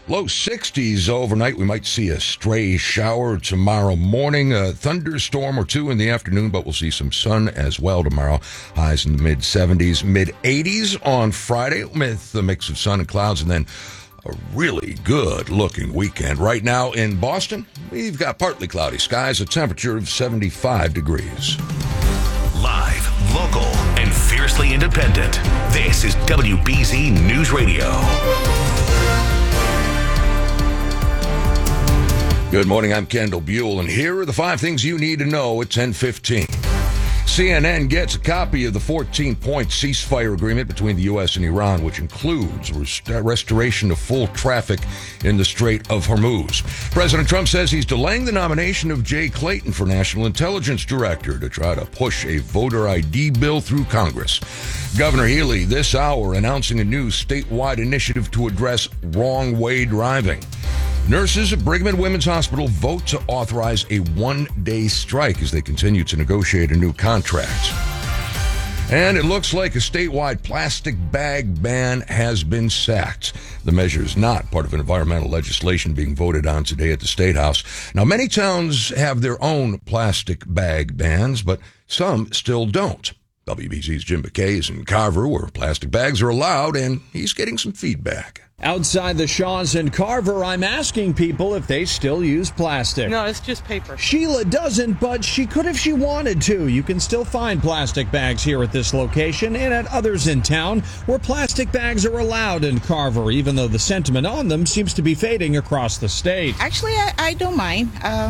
Low 60s overnight. We might see a stray shower tomorrow morning, a thunderstorm or two in the afternoon, but we'll see some sun as well tomorrow. Highs in the mid-70s, mid-80s on Friday with a mix of sun and clouds, and then a really good-looking weekend. Right now in Boston, we've got partly cloudy skies, a temperature of 75 degrees. Live, local, and fiercely independent. This is WBZ News Radio. Good morning, I'm Kendall Buell, and here are the 5 things you need to know at 10:15. CNN gets a copy of the 14-point ceasefire agreement between the U.S. and Iran, which includes restoration of full traffic in the Strait of Hormuz. President Trump says he's delaying the nomination of Jay Clayton for National Intelligence Director to try to push a voter ID bill through Congress. Governor Healy this hour announcing a new statewide initiative to address wrong-way driving. Nurses at Brigham and Women's Hospital vote to authorize a one-day strike as they continue to negotiate a new contract. And it looks like a statewide plastic bag ban has been sacked. The measure is not part of environmental legislation being voted on today at the State House. Now, many towns have their own plastic bag bans, but some still don't. WBZ's Jim McKay is in Carver, where plastic bags are allowed, and he's getting some feedback. Outside the Shaws in Carver, I'm asking people if they still use plastic. No, it's just paper. Sheila doesn't, but she could if she wanted to. You can still find plastic bags here at this location and at others in town where plastic bags are allowed in Carver, even though the sentiment on them seems to be fading across the state. Actually, I don't mind.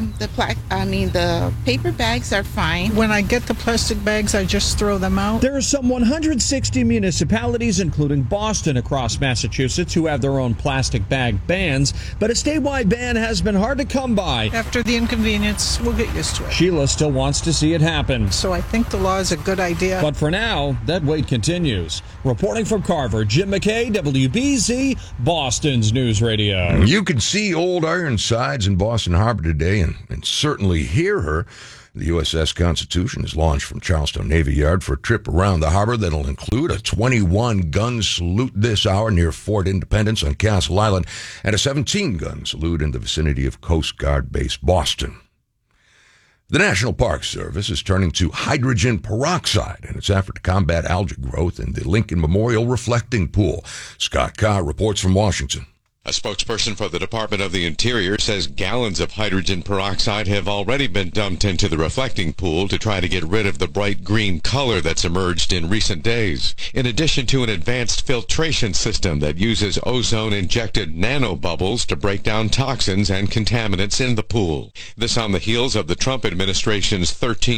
The paper bags are fine. When I get the plastic bags, I just throw them out. There are some 160 municipalities, including Boston, across Massachusetts, who have their own plastic bag bans, but a statewide ban has been hard to come by. After the inconvenience, we'll get used to it. Sheila still wants to see it happen. So I think the law is a good idea. But for now, that wait continues. Reporting from Carver, Jim McKay, WBZ, Boston's News Radio. You can see Old Ironsides in Boston Harbor today and certainly hear her. The USS Constitution is launched from Charleston Navy Yard for a trip around the harbor that'll include a 21-gun salute this hour near Fort Independence on Castle Island and a 17-gun salute in the vicinity of Coast Guard Base Boston. The National Park Service is turning to hydrogen peroxide in its effort to combat algae growth in the Lincoln Memorial Reflecting Pool. Scott Carr reports from Washington. A spokesperson for the Department of the Interior says gallons of hydrogen peroxide have already been dumped into the reflecting pool to try to get rid of the bright green color that's emerged in recent days, in addition to an advanced filtration system that uses ozone-injected nanobubbles to break down toxins and contaminants in the pool. This on the heels of the Trump administration's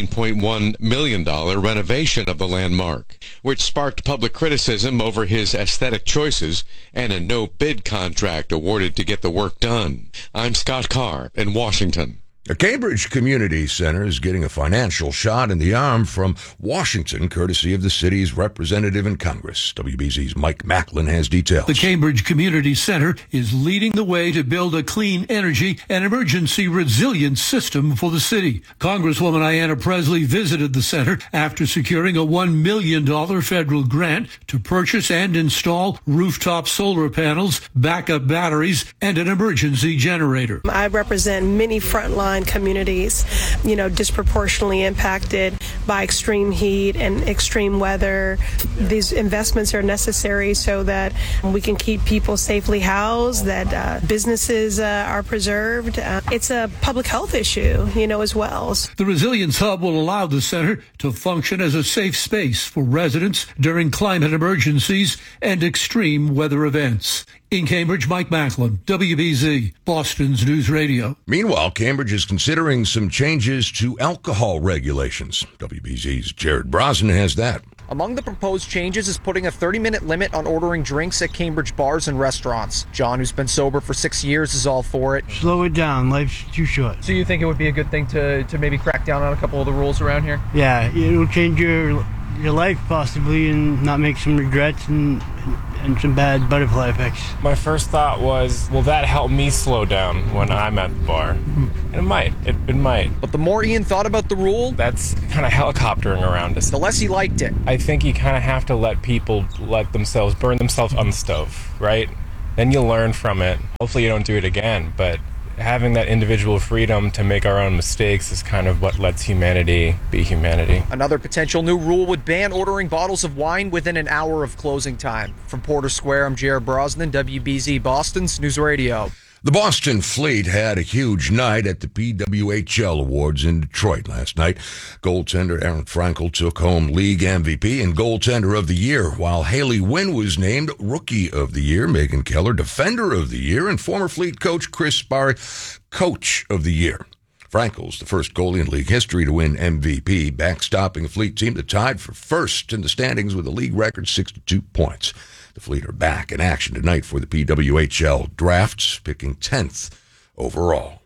$13.1 million renovation of the landmark, which sparked public criticism over his aesthetic choices and a no-bid contract awarded to get the work done. I'm Scott Carr in Washington. The Cambridge Community Center is getting a financial shot in the arm from Washington, courtesy of the city's representative in Congress. WBZ's Mike Macklin has details. The Cambridge Community Center is leading the way to build a clean energy and emergency resilience system for the city. Congresswoman Ayanna Presley visited the center after securing a $1 million federal grant to purchase and install rooftop solar panels, backup batteries, and an emergency generator. I represent many frontline communities, disproportionately impacted by extreme heat and extreme weather. These investments are necessary so that we can keep people safely housed, that businesses are preserved. It's a public health issue, as well. The Resilience Hub will allow the center to function as a safe space for residents during climate emergencies and extreme weather events. In Cambridge, Mike Macklin, WBZ, Boston's News Radio. Meanwhile, Cambridge is considering some changes to alcohol regulations. WBZ's Jared Brosnan has that. Among the proposed changes is putting a 30-minute limit on ordering drinks at Cambridge bars and restaurants. John, who's been sober for 6 years, is all for it. Slow it down. Life's too short. So you think it would be a good thing to maybe crack down on a couple of the rules around here? Yeah, it'll change your life possibly and not make some regrets and some bad butterfly effects. My first thought was, will that help me slow down when I'm at the bar? And it might. It might. But the more Ian thought about the rule, that's kind of helicoptering around us. The less he liked it. I think you kind of have to let people burn themselves on the stove, right? then you learn from it. Hopefully you don't do it again, but having that individual freedom to make our own mistakes is kind of what lets humanity be humanity. Another potential new rule would ban ordering bottles of wine within an hour of closing time. From Porter Square, I'm Jared Brosnan, WBZ Boston's News Radio. The Boston Fleet had a huge night at the PWHL Awards in Detroit last night. Goaltender Aaron Frankel took home league MVP and goaltender of the year, while Haley Wynn was named Rookie of the Year, Megan Keller Defender of the Year, and former Fleet coach Chris Barry Coach of the Year. Frankel's the first goalie in league history to win MVP, backstopping a Fleet team that tied for first in the standings with a league record 62 points. The Fleet are back in action tonight for the PWHL drafts, picking 10th overall.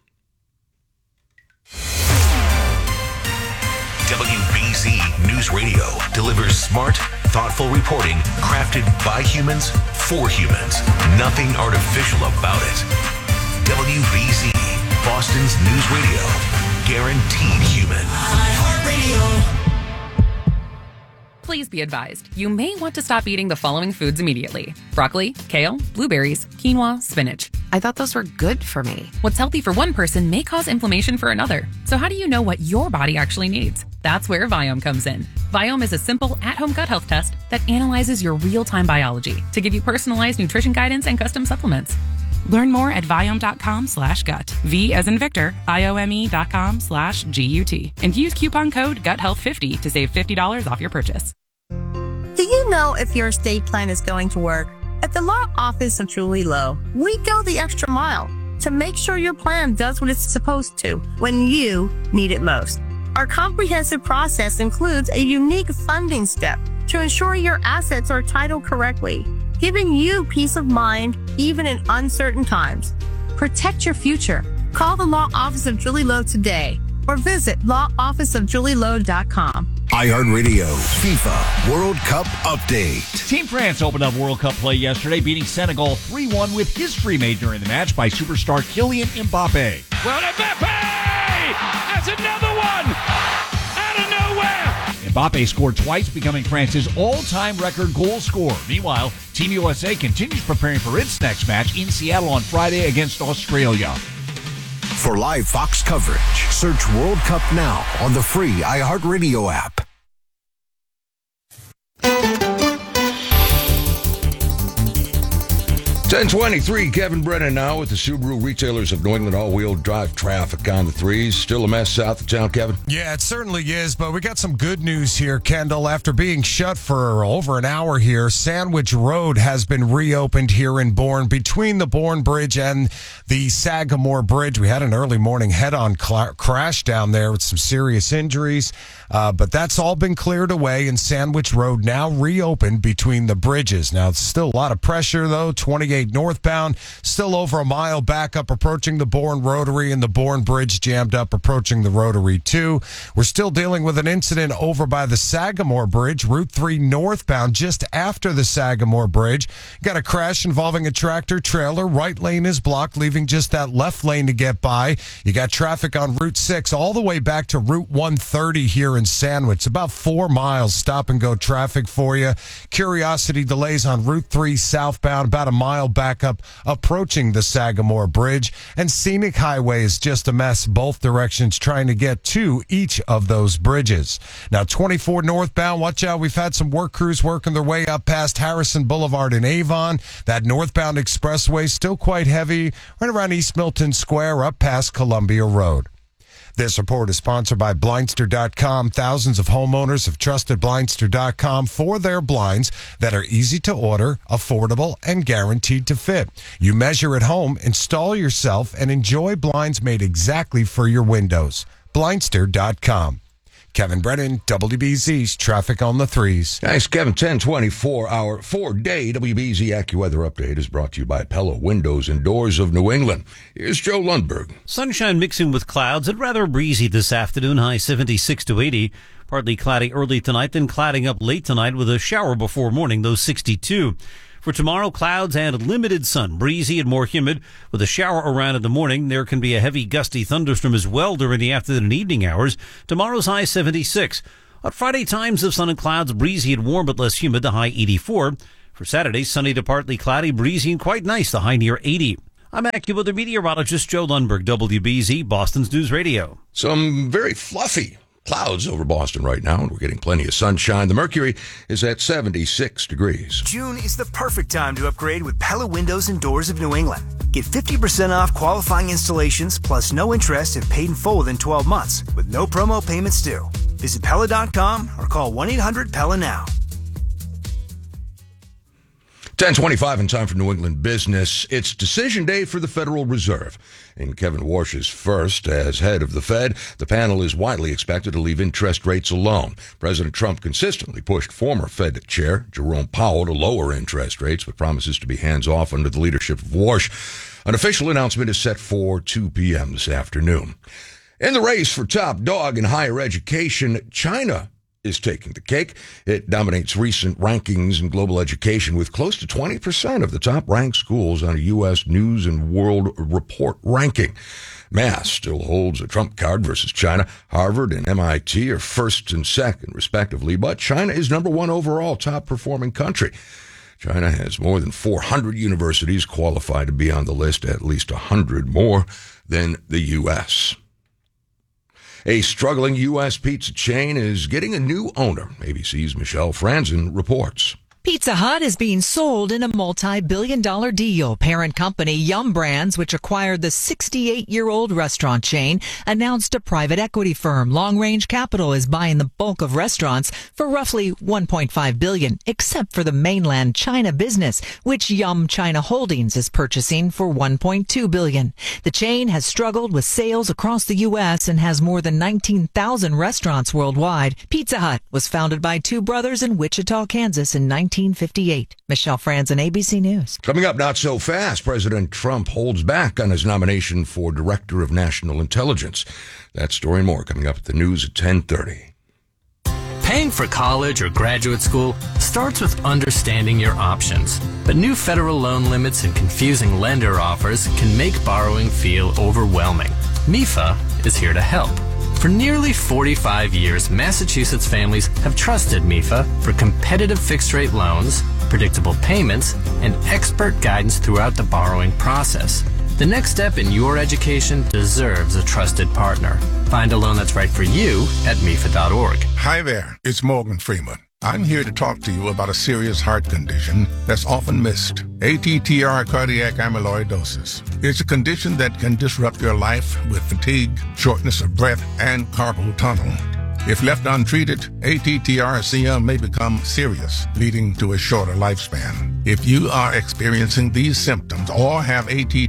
WBZ News Radio delivers smart, thoughtful reporting crafted by humans for humans. Nothing artificial about it. WBZ, Boston's News Radio. Guaranteed human. iHeartRadio. Please be advised, you may want to stop eating the following foods immediately. Broccoli, kale, blueberries, quinoa, spinach. I thought those were good for me. What's healthy for one person may cause inflammation for another. So how do you know what your body actually needs? That's where Viome comes in. Viome is a simple at-home gut health test that analyzes your real-time biology to give you personalized nutrition guidance and custom supplements. Learn more at Viome.com/gut. V as in Victor, IOME.com/GUT. And use coupon code GUTHEALTH50 to save $50 off your purchase. Do you know if your estate plan is going to work? At the law office of Julie Lowe, we go the extra mile to make sure your plan does what it's supposed to when you need it most. Our comprehensive process includes a unique funding step to ensure your assets are titled correctly, giving you peace of mind even in uncertain times. Protect your future. Call the Law Office of Julie Lowe today or visit lawofficeofjulielowe.com. iHeartRadio FIFA World Cup Update. Team France opened up World Cup play yesterday, beating Senegal 3-1 with history made during the match by superstar Kylian Mbappe. Well, Mbappe has another one out of nowhere. Mbappe scored twice, becoming France's all-time record goal scorer. Meanwhile, Team USA continues preparing for its next match in Seattle on Friday against Australia. For live Fox coverage, search World Cup now on the free iHeartRadio app. .1023, Kevin Brennan now with the Subaru Retailers of New England all-wheel drive traffic on the threes. Still a mess south of town, Kevin? Yeah, it certainly is, but we got some good news here, Kendall. After being shut for over an hour here, Sandwich Road has been reopened here in Bourne between the Bourne Bridge and the Sagamore Bridge. We had an early morning head-on crash down there with some serious injuries, but that's all been cleared away, and Sandwich Road now reopened between the bridges. Now, it's still a lot of pressure, though. 28 northbound, still over a mile back up approaching the Bourne Rotary, and the Bourne Bridge jammed up approaching the Rotary 2. We're still dealing with an incident over by the Sagamore Bridge, Route 3 northbound, just after the Sagamore Bridge. Got a crash involving a tractor trailer. Right lane is blocked, leaving just that left lane to get by. You got traffic on Route 6 all the way back to Route 130 here in Sandwich. About 4 miles stop and go traffic for you. Curiosity delays on Route 3 southbound, about a mile back up approaching the Sagamore Bridge, and Scenic Highway is just a mess both directions trying to get to each of those bridges. Now 24 northbound, watch out, we've had some work crews working their way up past Harrison Boulevard in Avon. That northbound expressway still quite heavy right around East Milton Square up past Columbia Road. This report is sponsored by Blindster.com. Thousands of homeowners have trusted Blindster.com for their blinds that are easy to order, affordable, and guaranteed to fit. You measure at home, install yourself, and enjoy blinds made exactly for your windows. Blindster.com. Kevin Brennan, WBZ's Traffic on the Threes. Thanks, Kevin. 1024, our 4-day WBZ AccuWeather update is brought to you by Pella Windows and Doors of New England. Here's Joe Lundberg. Sunshine mixing with clouds and rather breezy this afternoon, high 76 to 80. Partly cloudy early tonight, then clouding up late tonight with a shower before morning, though 62. For tomorrow, clouds and limited sun, breezy and more humid, with a shower around in the morning. There can be a heavy gusty thunderstorm as well during the afternoon and evening hours. Tomorrow's high 76. On Friday, times of sun and clouds, breezy and warm but less humid, the high 84. For Saturday, sunny to partly cloudy, breezy and quite nice, the high near 80. I'm AccuWeather meteorologist Joe Lundberg, WBZ, Boston's News Radio. Some very fluffy clouds over Boston right now, and we're getting plenty of sunshine. The mercury is at 76 degrees. June is the perfect time to upgrade with Pella Windows and Doors of New England. Get 50% off qualifying installations plus no interest if paid in full within 12 months with no promo payments due. Visit Pella.com or call 1-800-PELLA now. 10:25 in time for New England business. It's decision day for the Federal Reserve. In Kevin Warsh's first as head of the Fed, the panel is widely expected to leave interest rates alone. President Trump consistently pushed former Fed chair Jerome Powell to lower interest rates, but promises to be hands-off under the leadership of Warsh. An official announcement is set for 2 p.m. this afternoon. In the race for top dog in higher education, China is taking the cake. It dominates recent rankings in global education with close to 20% of the top-ranked schools on a U.S. News and World Report ranking. Mass still holds a trump card versus China. Harvard and MIT are first and second, respectively, but China is number one overall top-performing country. China has more than 400 universities qualified to be on the list, at least 100 more than the U.S. A struggling U.S. pizza chain is getting a new owner. ABC's Michelle Franzen reports. Pizza Hut is being sold in a multi-billion-dollar deal. Parent company Yum Brands, which acquired the 68-year-old restaurant chain, announced a private equity firm, Long Range Capital, is buying the bulk of restaurants for roughly $1.5 billion, except for the mainland China business, which Yum China Holdings is purchasing for $1.2 billion. The chain has struggled with sales across the U.S. and has more than 19,000 restaurants worldwide. Pizza Hut was founded by two brothers in Wichita, Kansas in 1958. Michelle Franzen, ABC News. Coming up not so fast, President Trump holds back on his nomination for Director of National Intelligence. That story and more coming up at the news at 10:30. Paying for college or graduate school starts with understanding your options. But new federal loan limits and confusing lender offers can make borrowing feel overwhelming. MIFA is here to help. For nearly 45 years, Massachusetts families have trusted MIFA for competitive fixed-rate loans, predictable payments, and expert guidance throughout the borrowing process. The next step in your education deserves a trusted partner. Find a loan that's right for you at MIFA.org. Hi there, it's Morgan Freeman. I'm here to talk to you about a serious heart condition that's often missed. ATTR cardiac amyloidosis. It's a condition that can disrupt your life with fatigue, shortness of breath, and carpal tunnel. If left untreated, ATTR-CM may become serious, leading to a shorter lifespan. If you are experiencing these symptoms or have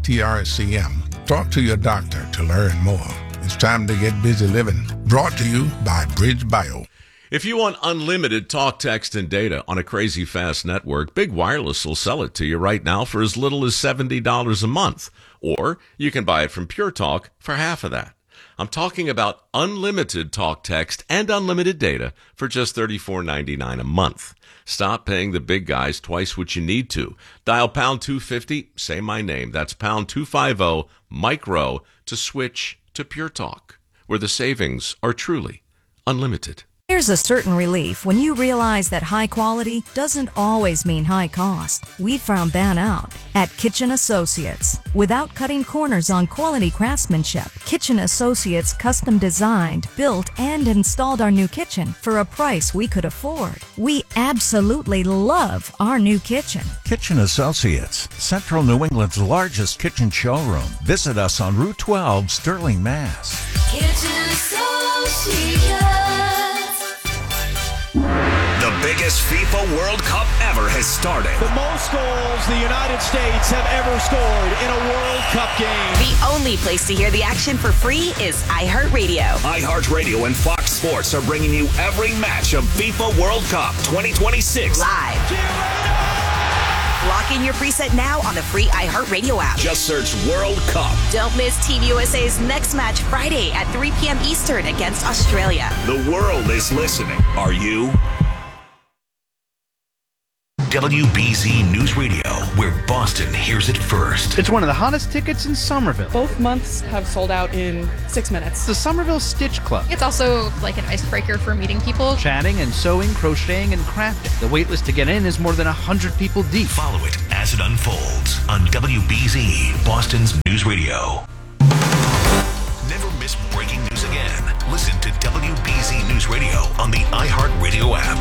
ATTR-CM, talk to your doctor to learn more. It's time to get busy living. Brought to you by BridgeBio. If you want unlimited talk, text, and data on a crazy fast network, Big Wireless will sell it to you right now for as little as $70 a month. Or you can buy it from Pure Talk for half of that. I'm talking about unlimited talk, text, and unlimited data for just $34.99 a month. Stop paying the big guys twice what you need to. Dial pound 250, say my name. That's pound 250, micro, to switch to Pure Talk, where the savings are truly unlimited. There's a certain relief when you realize that high quality doesn't always mean high cost. We found that out at Kitchen Associates. Without cutting corners on quality craftsmanship, Kitchen Associates custom designed, built, and installed our new kitchen for a price we could afford. We absolutely love our new kitchen. Kitchen Associates, Central New England's largest kitchen showroom. Visit us on Route 12, Sterling, Mass. Kitchen Associates. The biggest FIFA World Cup ever has started. The most goals the United States have ever scored in a World Cup game. The only place to hear the action for free is iHeartRadio. iHeartRadio and Fox Sports are bringing you every match of FIFA World Cup 2026 live. Lock in your preset now on the free iHeartRadio app. Just search World Cup. Don't miss Team USA's next match Friday at 3 p.m. Eastern against Australia. The world is listening. Are you? WBZ News Radio, where Boston hears it first. It's one of the hottest tickets in Somerville. Both months have sold out in 6 minutes. The Somerville Stitch Club. It's also like an icebreaker for meeting people. Chatting and sewing, crocheting, and crafting. The wait list to get in is more than 100 people deep. Follow it as it unfolds on WBZ, Boston's News Radio. Never miss breaking news again. Listen to WBZ News Radio on the iHeartRadio app.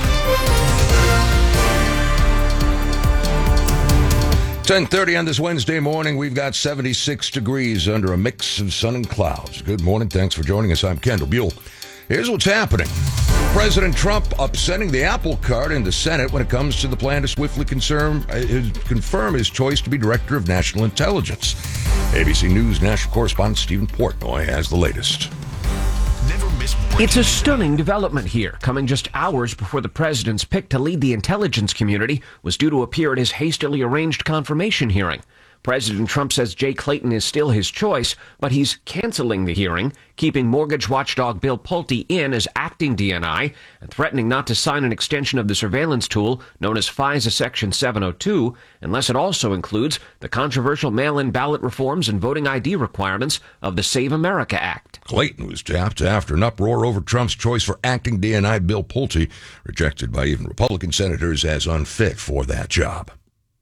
10:30 on this Wednesday morning. We've got 76 degrees under a mix of sun and clouds. Good morning. Thanks for joining us. I'm Kendall Buell. Here's what's happening. President Trump upsetting the apple cart in the Senate when it comes to the plan to swiftly confirm his choice to be Director of National Intelligence. ABC News national correspondent Stephen Portnoy has the latest. It's a stunning development here, coming just hours before the president's pick to lead the intelligence community was due to appear at his hastily arranged confirmation hearing. President Trump says Jay Clayton is still his choice, but he's canceling the hearing, keeping mortgage watchdog Bill Pulte in as acting DNI, and threatening not to sign an extension of the surveillance tool known as FISA Section 702, unless it also includes the controversial mail-in ballot reforms and voting ID requirements of the Save America Act. Clayton was tapped after an uproar over Trump's choice for acting DNI Bill Pulte, rejected by even Republican senators as unfit for that job.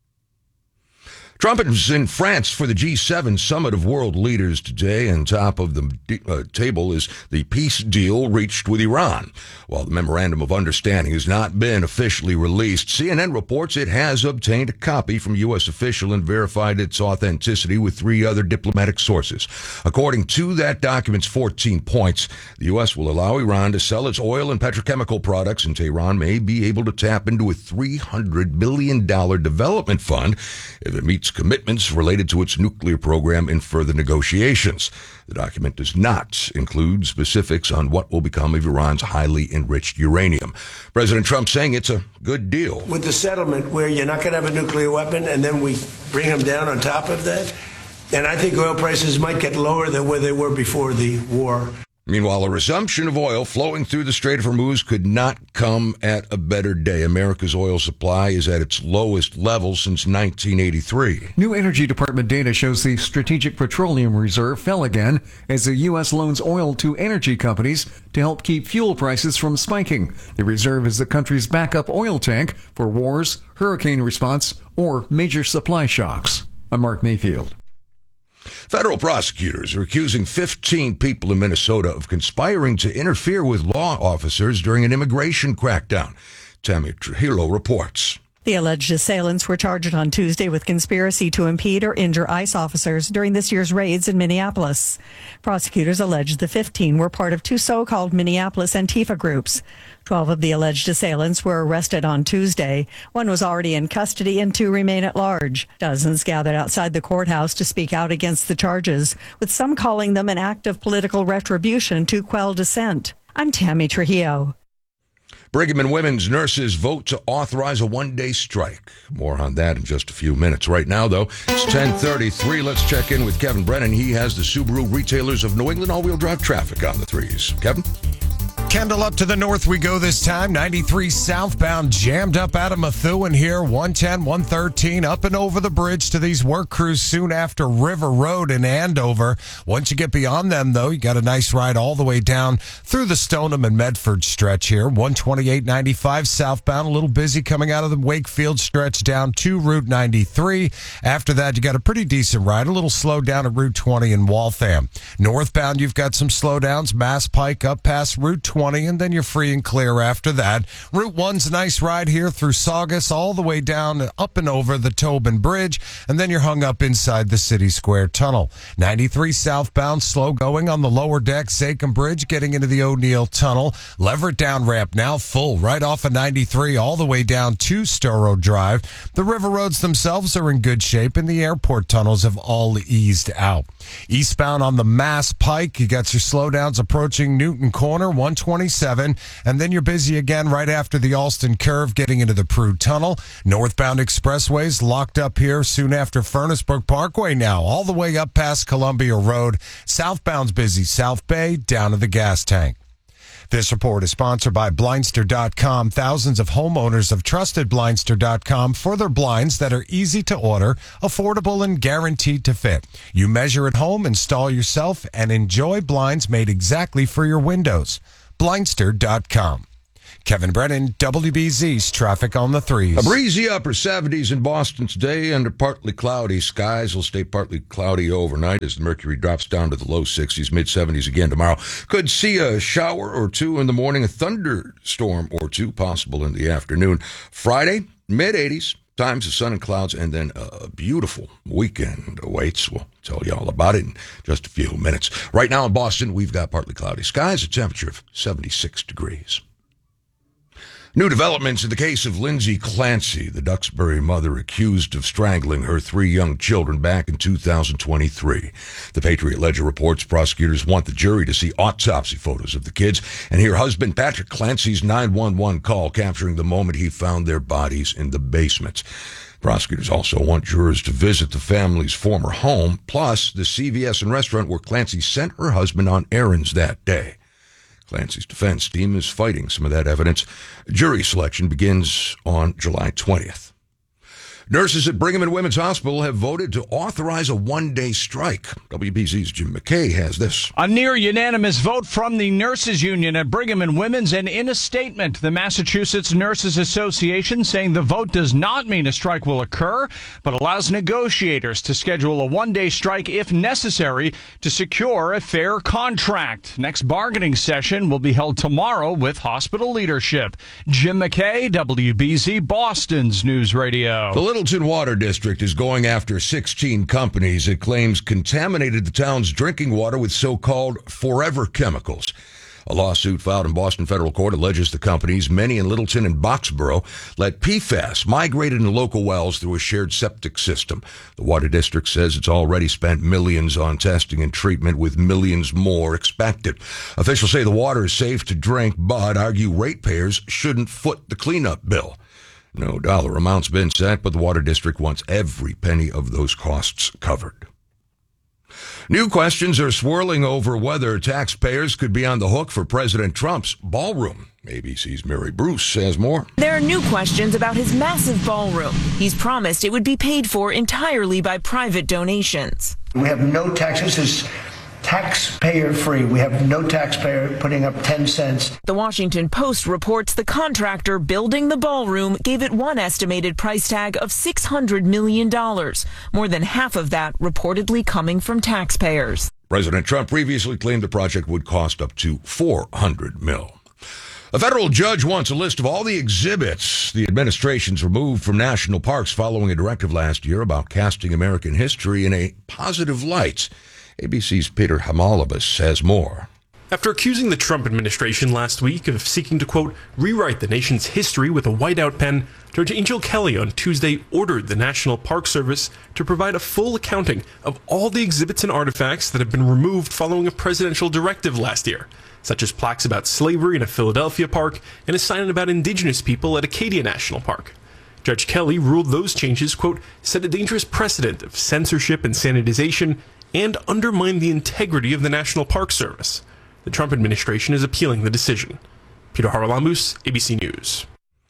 Trump is in France for the G7 summit of world leaders today, and top of the table is the peace deal reached with Iran. While the memorandum of understanding has not been officially released, CNN reports it has obtained a copy from a U.S. official and verified its authenticity with 3 other diplomatic sources. According to that document's 14 points, the U.S. will allow Iran to sell its oil and petrochemical products, and Tehran may be able to tap into a $300 billion development fund if it meets commitments related to its nuclear program in further negotiations. The document does not include specifics on what will become of Iran's highly enriched uranium. President Trump saying it's a good deal. With the settlement where you're not going to have a nuclear weapon and then we bring them down on top of that, and I think oil prices might get lower than where they were before the war. Meanwhile, a resumption of oil flowing through the Strait of Hormuz could not come at a better day. America's oil supply is at its lowest level since 1983. New Energy Department data shows the Strategic Petroleum Reserve fell again as the U.S. loans oil to energy companies to help keep fuel prices from spiking. The reserve is the country's backup oil tank for wars, hurricane response, or major supply shocks. I'm Mark Mayfield. Federal prosecutors are accusing 15 people in Minnesota of conspiring to interfere with law officers during an immigration crackdown. Tammy Trujillo reports. The alleged assailants were charged on Tuesday with conspiracy to impede or injure ICE officers during this year's raids in Minneapolis. Prosecutors allege the 15 were part of 2 so-called Minneapolis Antifa groups. 12 of the alleged assailants were arrested on Tuesday. 1 was already in custody and 2 remain at large. Dozens gathered outside the courthouse to speak out against the charges, with some calling them an act of political retribution to quell dissent. I'm Tammy Trujillo. Brigham and Women's nurses vote to authorize a one-day strike. More on that in just a few minutes. Right now, though, it's 10:33. Let's check in with Kevin Brennan. He has the Subaru Retailers of New England all-wheel drive traffic on the 3s. Kevin? Kendall, up to the north we go this time. 93 southbound jammed up out of Methuen here. 110, 113 up and over the bridge to these work crews soon after River Road in Andover. Once you get beyond them, though, you got a nice ride all the way down through the Stoneham and Medford stretch here. 128, 95 southbound, a little busy coming out of the Wakefield stretch down to Route 93. After that, you got a pretty decent ride, a little slow down at Route 20 in Waltham. Northbound, you've got some slowdowns. Mass Pike up past Route 20, and then you're free and clear after that. Route 1's a nice ride here through Saugus, all the way down up and over the Tobin Bridge, and then you're hung up inside the City Square Tunnel. 93 southbound, slow going on the lower deck, Zachem Bridge, getting into the O'Neill Tunnel. Leverett down ramp now full, right off of 93, all the way down to Storrow Drive. The river roads themselves are in good shape, and the airport tunnels have all eased out. Eastbound on the Mass Pike, you got your slowdowns approaching Newton Corner, 127, and then you're busy again right after the Alston Curve getting into the Prude Tunnel. Northbound expressways locked up here soon after Furnace Brook Parkway now, all the way up past Columbia Road. Southbound's busy, South Bay down to the gas tank. This report is sponsored by Blindster.com. Thousands of homeowners have trusted Blindster.com for their blinds that are easy to order, affordable, and guaranteed to fit. You measure at home, install yourself, and enjoy blinds made exactly for your windows. Blindster.com. Kevin Brennan, WBZ's Traffic on the 3s. A breezy upper 70s in Boston today under partly cloudy skies. Will stay partly cloudy overnight as the mercury drops down to the low 60s, mid 70s again tomorrow. Could see a shower or two in the morning, a thunderstorm or two possible in the afternoon. Friday, mid 80s, times of sun and clouds, and then a beautiful weekend awaits. We'll tell you all about it in just a few minutes. Right now in Boston, we've got partly cloudy skies, a temperature of 76 degrees. New developments in the case of Lindsay Clancy, the Duxbury mother accused of strangling her 3 young children back in 2023. The Patriot Ledger reports prosecutors want the jury to see autopsy photos of the kids and hear husband Patrick Clancy's 911 call capturing the moment he found their bodies in the basement. Prosecutors also want jurors to visit the family's former home, plus the CVS and restaurant where Clancy sent her husband on errands that day. Clancy's defense team is fighting some of that evidence. Jury selection begins on July 20th. Nurses at Brigham and Women's Hospital have voted to authorize a one-day strike. WBZ's Jim McKay has this. A near-unanimous vote from the nurses union at Brigham and Women's, and in a statement, the Massachusetts Nurses Association saying the vote does not mean a strike will occur, but allows negotiators to schedule a one-day strike if necessary to secure a fair contract. Next bargaining session will be held tomorrow with hospital leadership. Jim McKay, WBZ, Boston's News Radio. The Littleton Water District is going after 16 companies it claims contaminated the town's drinking water with so-called forever chemicals. A lawsuit filed in Boston federal court alleges the companies, many in Littleton and Boxborough, let PFAS migrate into local wells through a shared septic system. The water district says it's already spent millions on testing and treatment, with millions more expected. Officials say the water is safe to drink, but argue ratepayers shouldn't foot the cleanup bill. No dollar amount's been set, but the Water District wants every penny of those costs covered. New questions are swirling over whether taxpayers could be on the hook for President Trump's ballroom. ABC's Mary Bruce has more. There are new questions about his massive ballroom. He's promised it would be paid for entirely by private donations. We have no taxes. It's taxpayer-free. We have no taxpayer putting up 10 cents. The Washington Post reports the contractor building the ballroom gave it one estimated price tag of $600 million, more than half of that reportedly coming from taxpayers. President Trump previously claimed the project would cost up to $400 million. A federal judge wants a list of all the exhibits the administration's removed from national parks following a directive last year about casting American history in a positive light. ABC's Peter Hamalabas has more. After accusing the Trump administration last week of seeking to, quote, rewrite the nation's history with a whiteout pen, Judge Angel Kelly on Tuesday ordered the National Park Service to provide a full accounting of all the exhibits and artifacts that have been removed following a presidential directive last year, such as plaques about slavery in a Philadelphia park and a sign about indigenous people at Acadia National Park. Judge Kelly ruled those changes, quote, set a dangerous precedent of censorship and sanitization and undermine the integrity of the National Park Service. The Trump administration is appealing the decision. Peter Haralambous, ABC News.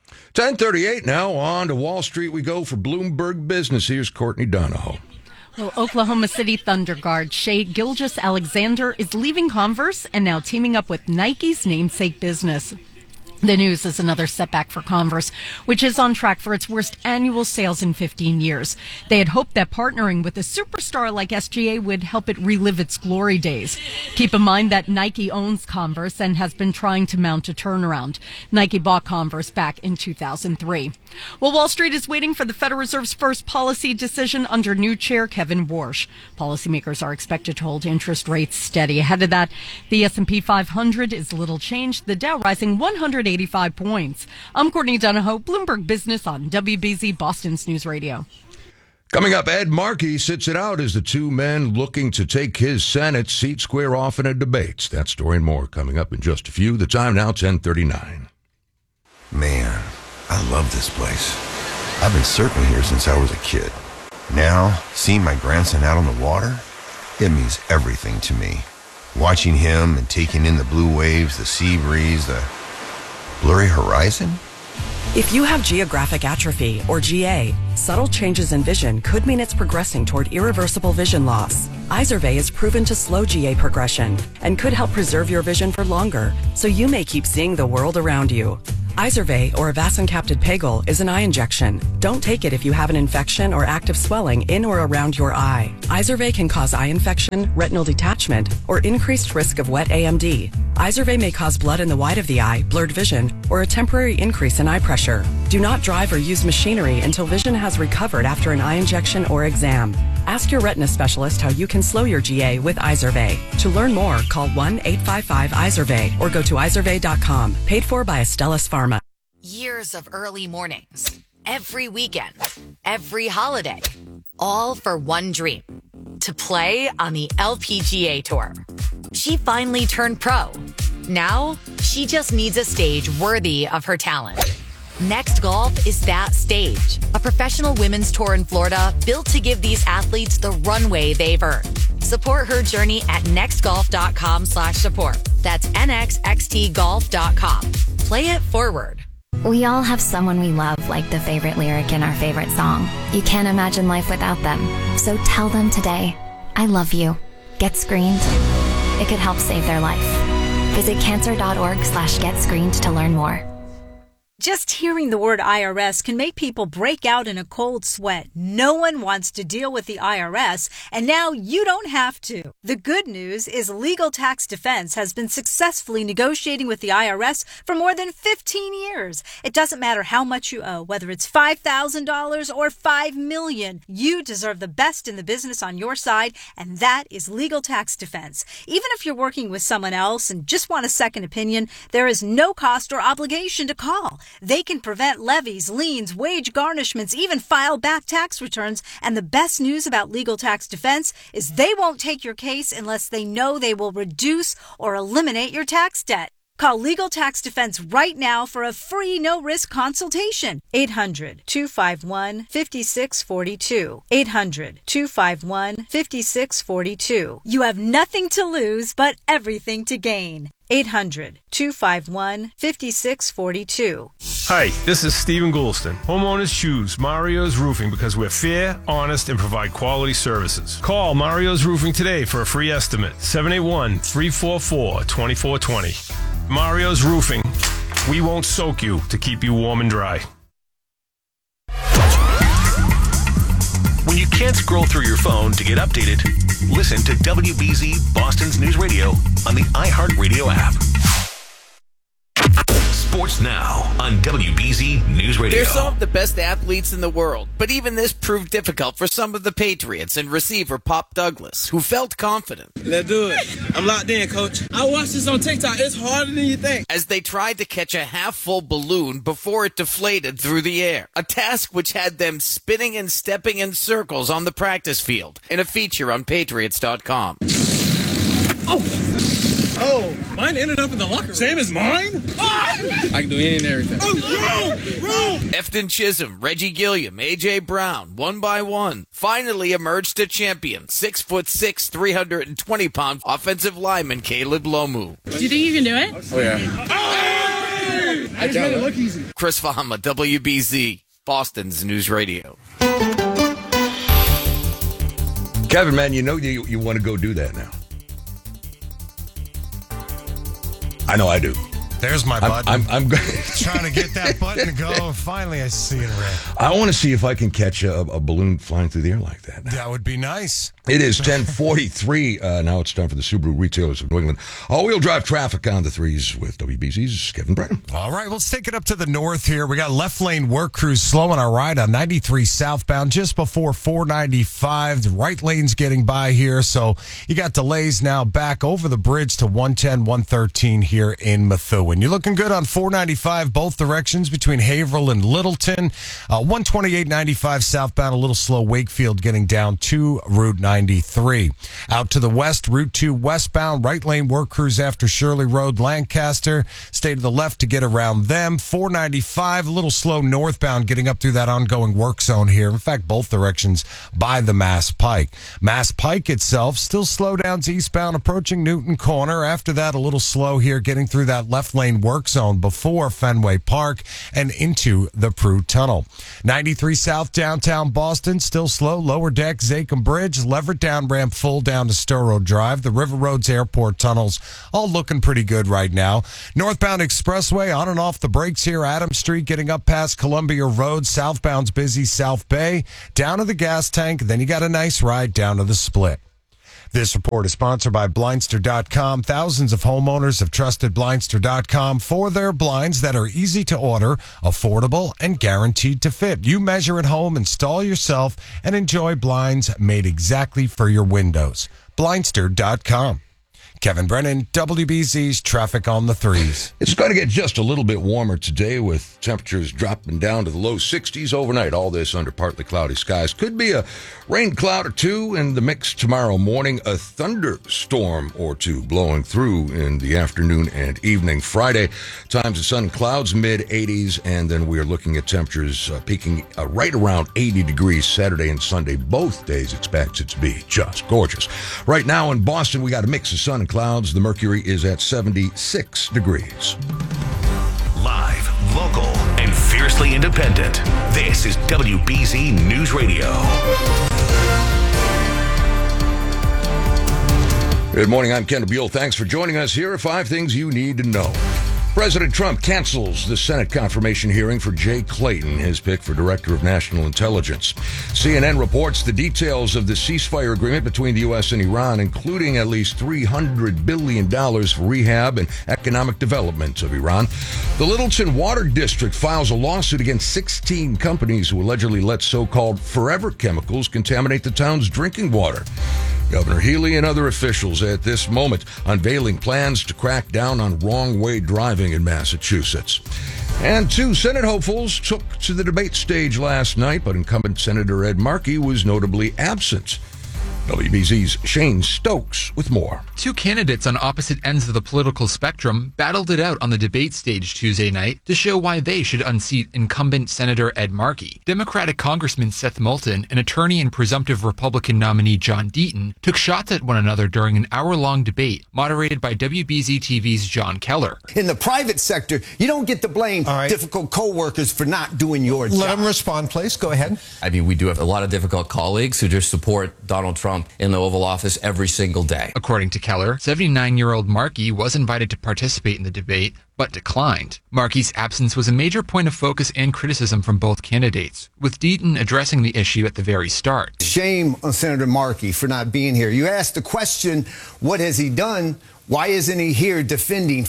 10:38 now, on to Wall Street we go for Bloomberg Business. Here's Courtney Donahoe. Well, Oklahoma City Thunder guard Shai Gilgeous-Alexander is leaving Converse and now teaming up with Nike's namesake business. The news is another setback for Converse, which is on track for its worst annual sales in 15 years. They had hoped that partnering with a superstar like SGA would help it relive its glory days. Keep in mind that Nike owns Converse and has been trying to mount a turnaround. Nike bought Converse back in 2003. Well, Wall Street is waiting for the Federal Reserve's first policy decision under new chair Kevin Warsh. Policymakers are expected to hold interest rates steady. Ahead of that, the S&P 500 is little changed, the Dow rising 185 points. I'm Courtney Donahoe, Bloomberg Business on WBZ Boston's News Radio. Coming up, Ed Markey sits it out as the two men looking to take his Senate seat square off in a debate. That story and more coming up in just a few. The time now, 10:39. Man, I love this place. I've been surfing here since I was a kid. Now, seeing my grandson out on the water, it means everything to me. Watching him and taking in the blue waves, the sea breeze, the blurry horizon? If you have geographic atrophy, or GA, subtle changes in vision could mean it's progressing toward irreversible vision loss. Izervay is proven to slow GA progression and could help preserve your vision for longer, so you may keep seeing the world around you. Izervay, or avacincaptad pegol, is an eye injection. Don't take it if you have an infection or active swelling in or around your eye. Izervay can cause eye infection, retinal detachment, or increased risk of wet AMD. Izervay may cause blood in the white of the eye, blurred vision, or a temporary increase in eye pressure. Do not drive or use machinery until vision has recovered after an eye injection or exam. Ask your retina specialist how you can slow your GA with Izervay. To learn more, call 1-855-IZERVAY or go to izervay.com. Paid for by Astellas Pharma. Years of early mornings, every weekend, every holiday, all for one dream, to play on the LPGA Tour. She finally turned pro. Now, she just needs a stage worthy of her talent. Next Golf is that stage, a professional women's tour in Florida built to give these athletes the runway they've earned. Support her journey at nextgolf.com/support. That's nxxtgolf.com. Play it forward. We all have someone we love, like the favorite lyric in our favorite song. You can't imagine life without them. So tell them today, I love you. Get screened. It could help save their life. Visit cancer.org/getscreened to learn more. Just hearing the word IRS can make people break out in a cold sweat. No one wants to deal with the IRS, and now you don't have to. The good news is Legal Tax Defense has been successfully negotiating with the IRS for more than 15 years. It doesn't matter how much you owe, whether it's $5,000 or $5 million. You deserve the best in the business on your side, and that is Legal Tax Defense. Even if you're working with someone else and just want a second opinion, there is no cost or obligation to call. They can prevent levies, liens, wage garnishments, even file back tax returns. And the best news about Legal Tax Defense is they won't take your case unless they know they will reduce or eliminate your tax debt. Call Legal Tax Defense right now for a free no-risk consultation. 800-251-5642. 800-251-5642. You have nothing to lose but everything to gain. 800-251-5642. Hi, this is Stephen Goulston. Homeowners choose Mario's Roofing because we're fair, honest, and provide quality services. Call Mario's Roofing today for a free estimate. 781-344-2420. Mario's Roofing. We won't soak you to keep you warm and dry. When you can't scroll through your phone to get updated, listen to WBZ Boston's News Radio on the iHeartRadio app. Sports Now on WBZ News Radio. They're some of the best athletes in the world, but even this proved difficult for some of the Patriots and receiver Pop Douglas, who felt confident. Let's do it. I'm locked in, Coach. I watched this on TikTok. It's harder than you think. As they tried to catch a half-full balloon before it deflated through the air, a task which had them spinning and stepping in circles on the practice field, in a feature on Patriots.com. Oh, mine ended up in the locker room. Same as mine? I can do any and everything. Oh, Efton Chisholm, Reggie Gilliam, A.J. Brown, one by one, finally emerged a champion. 6'6", 320-pound offensive lineman Caleb Lomu. Do you think you can do it? Oh, yeah. I just made it look easy. Chris Fahama, WBZ, Boston's News Radio. Kevin, man, you know you want to go do that now. I know I do. There's my button. I'm trying to get that button to go. Finally, I see it red. I want to see if I can catch a balloon flying through the air like that. That would be nice. It is 10:43. Now it's time for the Subaru Retailers of New England. All-wheel drive traffic on the threes with WBZ's Kevin Brennan. All right, let's take it up to the north here. We got left lane work crews slowing our ride on 93 southbound just before 495. The right lane's getting by here, so you got delays now back over the bridge to 110, 113 here in Methuen. You're looking good on 495 both directions between Haverhill and Littleton. 128.95 southbound, a little slow. Wakefield getting down to Route 9. 493. Out to the west, Route 2 westbound, right lane work crews after Shirley Road, Lancaster. Stay to the left to get around them. 495, a little slow northbound getting up through that ongoing work zone here. In fact, both directions by the Mass Pike. Mass Pike itself still slow downs eastbound approaching Newton Corner. After that, a little slow here getting through that left lane work zone before Fenway Park and into the Prue Tunnel. 93 south downtown Boston, still slow. Lower deck, Zakim Bridge, Leverett down ramp full down to Storrow Drive. The River Roads Airport tunnels all looking pretty good right now. Northbound Expressway on and off the brakes here. Adams Street getting up past Columbia Road. Southbound's busy South Bay. Down to the gas tank. Then you got a nice ride down to the Split. This report is sponsored by Blindster.com. Thousands of homeowners have trusted Blindster.com for their blinds that are easy to order, affordable, and guaranteed to fit. You measure at home, install yourself, and enjoy blinds made exactly for your windows. Blindster.com. Kevin Brennan, WBZ's Traffic on the Threes. It's going to get just a little bit warmer today with temperatures dropping down to the low 60s overnight. All this under partly cloudy skies. Could be a rain cloud or two in the mix tomorrow morning. A thunderstorm or two blowing through in the afternoon and evening. Friday, times of sun and clouds, mid-80s. And then we are looking at temperatures peaking right around 80 degrees Saturday and Sunday. Both days expected to be just gorgeous. Right now in Boston, we got a mix of sun and clouds. The mercury is at 76 degrees. Live, local, and fiercely independent. This is WBZ News Radio. Good morning, I'm Kendall Buell. Thanks for joining us. Here are 5 things you need to know. President Trump cancels the Senate confirmation hearing for Jay Clayton, his pick for Director of National Intelligence. CNN reports the details of the ceasefire agreement between the U.S. and Iran, including at least $300 billion for rehab and economic development of Iran. The Littleton Water District files a lawsuit against 16 companies who allegedly let so-called forever chemicals contaminate the town's drinking water. Governor Healy and other officials at this moment unveiling plans to crack down on wrong-way driving in Massachusetts. And 2 Senate hopefuls took to the debate stage last night, but incumbent Senator Ed Markey was notably absent. WBZ's Shane Stokes with more. 2 candidates on opposite ends of the political spectrum battled it out on the debate stage Tuesday night to show why they should unseat incumbent Senator Ed Markey. Democratic Congressman Seth Moulton and attorney and presumptive Republican nominee John Deaton took shots at one another during an hour-long debate moderated by WBZ TV's John Keller. In the private sector, you don't get to blame difficult co-workers for not doing your job. Let him respond, please. Go ahead. I mean, we do have a lot of difficult colleagues who just support Donald Trump in the Oval Office every single day. According to Keller, 79-year-old Markey was invited to participate in the debate, but declined. Markey's absence was a major point of focus and criticism from both candidates, with Deaton addressing the issue at the very start. Shame on Senator Markey for not being here. You asked the question, what has he done? Why isn't he here defending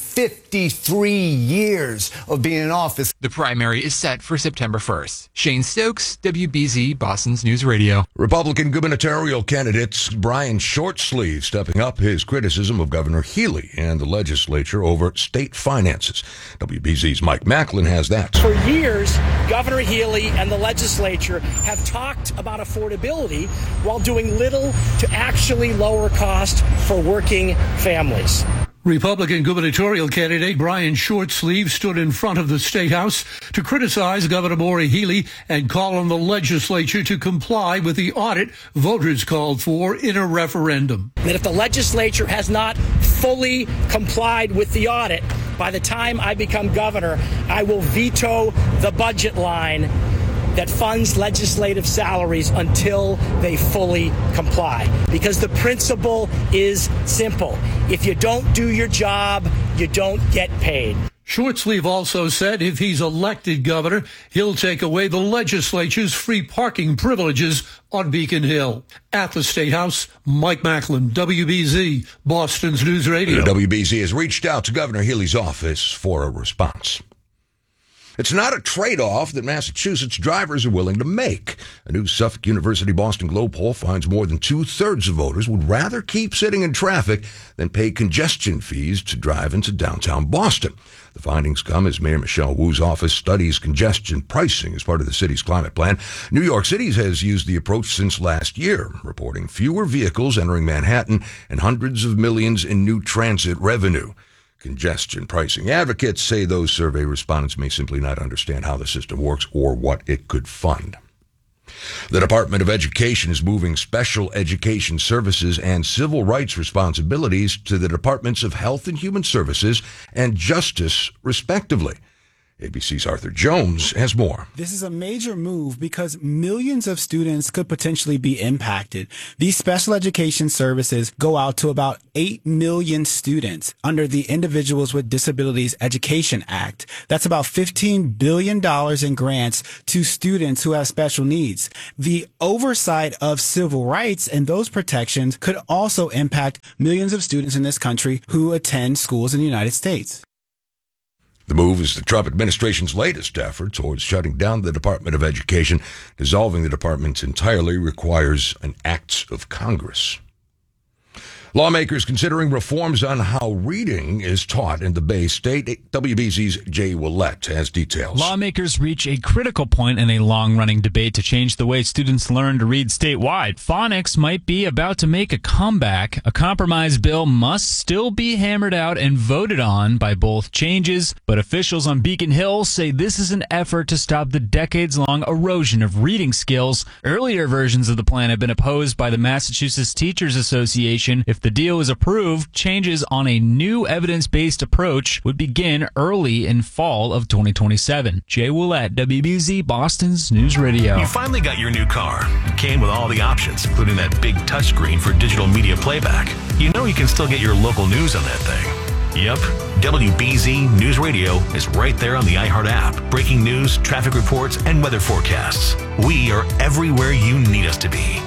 53 years of being in office? The primary is set for September 1st. Shane Stokes, WBZ, Boston's News Radio. Republican gubernatorial candidate Brian Shortsleeve stepping up his criticism of Governor Healy and the legislature over state finances. WBZ's Mike Macklin has that. For years, Governor Healy and the legislature have talked about affordability while doing little to actually lower cost for working families. Republican gubernatorial candidate Brian Shortsleeve stood in front of the State House to criticize Governor Maura Healey and call on the legislature to comply with the audit voters called for in a referendum. That if the legislature has not fully complied with the audit, by the time I become governor, I will veto the budget line that funds legislative salaries until they fully comply. Because the principle is simple. If you don't do your job, you don't get paid. Shortsleeve also said if he's elected governor, he'll take away the legislature's free parking privileges on Beacon Hill. At the State House, Mike Macklin, WBZ, Boston's News Radio. The WBZ has reached out to Governor Healy's office for a response. It's not a trade-off that Massachusetts drivers are willing to make. A new Suffolk University Boston Globe poll finds more than 2/3 of voters would rather keep sitting in traffic than pay congestion fees to drive into downtown Boston. The findings come as Mayor Michelle Wu's office studies congestion pricing as part of the city's climate plan. New York City has used the approach since last year, reporting fewer vehicles entering Manhattan and hundreds of millions in new transit revenue. Congestion pricing advocates say those survey respondents may simply not understand how the system works or what it could fund. The Department of Education is moving special education services and civil rights responsibilities to the Departments of Health and Human Services and Justice, respectively. ABC's Arthur Jones has more. This is a major move because millions of students could potentially be impacted. These special education services go out to about 8 million students under the Individuals with Disabilities Education Act. That's about $15 billion in grants to students who have special needs. The oversight of civil rights and those protections could also impact millions of students in this country who attend schools in the United States. The move is the Trump administration's latest effort towards shutting down the Department of Education. Dissolving the department entirely requires an act of Congress. Lawmakers considering reforms on how reading is taught in the Bay State. WBZ's Jay Willett has details. Lawmakers reach a critical point in a long-running debate to change the way students learn to read statewide. Phonics might be about to make a comeback. A compromise bill must still be hammered out and voted on by both changes, but officials on Beacon Hill say this is an effort to stop the decades-long erosion of reading skills. Earlier versions of the plan have been opposed by the Massachusetts Teachers Association. If the deal is approved, changes on a new evidence-based approach would begin early in fall of 2027. Jay Willett, WBZ, Boston's News Radio. You finally got your new car. It came with all the options, including that big touchscreen for digital media playback. You know you can still get your local news on that thing. Yep, WBZ News Radio is right there on the iHeart app. Breaking news, traffic reports, and weather forecasts. We are everywhere you need us to be.